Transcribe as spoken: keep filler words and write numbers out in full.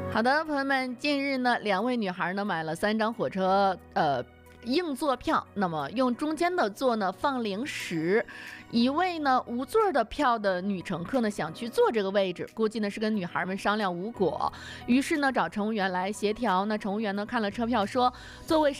好的，朋友们，近日呢，两位女孩呢买了三张火车呃硬座票，那么用中间的座呢放零食。一位呢无座的票的女乘客呢想去坐这个位置，估计呢是跟女孩们商量无果，于是呢找乘务员来协调。那乘务员呢看了车票说，座位